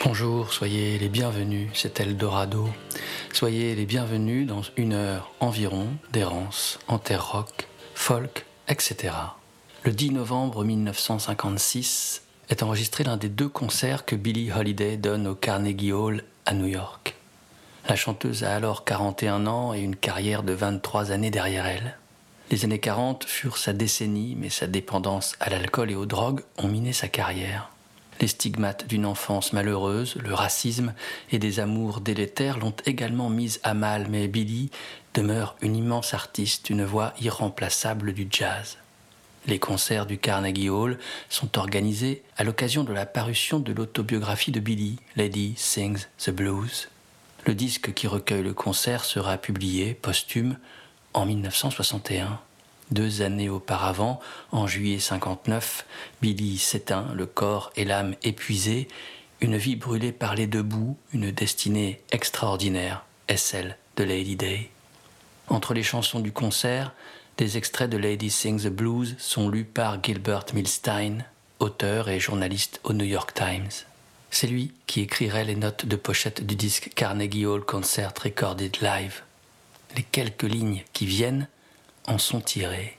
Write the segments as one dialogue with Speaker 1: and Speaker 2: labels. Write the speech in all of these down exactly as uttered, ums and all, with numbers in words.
Speaker 1: Bonjour, soyez les bienvenus, c'est Eldorado. Soyez les bienvenus dans une heure environ d'errance en terre rock, folk, et cetera. Le dix novembre mille neuf cent cinquante-six est enregistré l'un des deux concerts que Billie Holiday donne au Carnegie Hall à New York. La chanteuse a alors quarante et un ans et une carrière de vingt-trois années derrière elle. Les années quarante furent sa décennie, mais sa dépendance à l'alcool et aux drogues ont miné sa carrière. Les stigmates d'une enfance malheureuse, le racisme et des amours délétères l'ont également mise à mal, mais Billie demeure une immense artiste, une voix irremplaçable du jazz. Les concerts du Carnegie Hall sont organisés à l'occasion de la parution de l'autobiographie de Billie, Lady Sings the Blues. Le disque qui recueille le concert sera publié, posthume, en mille neuf cent soixante et un. Deux années auparavant, en juillet cinquante-neuf, Billie s'éteint, le corps et l'âme épuisés, une vie brûlée par les deux bouts, une destinée extraordinaire est celle de Lady Day. Entre les chansons du concert, des extraits de Lady Sings the Blues sont lus par Gilbert Milstein, auteur et journaliste au New York Times. C'est lui qui écrirait les notes de pochette du disque Carnegie Hall Concert Recorded Live. Les quelques lignes qui viennent en sont tirées.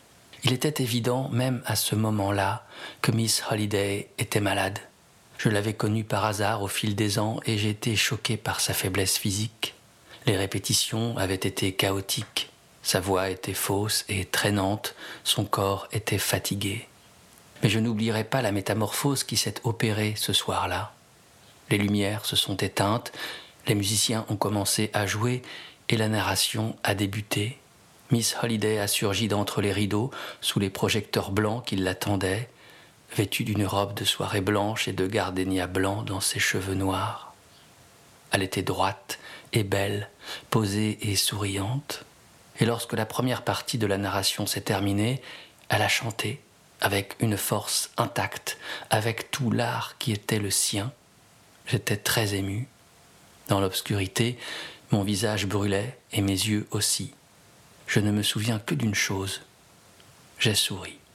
Speaker 1: Il était évident, même à ce moment-là, que Miss Holiday était malade. Je l'avais connue par hasard au fil des ans et j'ai été choqué par sa faiblesse physique. Les répétitions avaient été chaotiques. Sa voix était fausse et traînante, son corps était fatigué. Mais je n'oublierai pas la métamorphose qui s'est opérée ce soir-là. Les lumières se sont éteintes, les musiciens ont commencé à jouer et la narration a débuté. Miss Holiday a surgi d'entre les rideaux, sous les projecteurs blancs qui l'attendaient, vêtue d'une robe de soirée blanche et de gardénia blanc dans ses cheveux noirs. Elle était droite et belle, posée et souriante. Et lorsque la première partie de la narration s'est terminée, elle a chanté, avec une force intacte, avec tout l'art qui était le sien. J'étais très ému. Dans l'obscurité, mon visage brûlait et mes yeux aussi. Je ne me souviens que d'une chose. J'ai souri.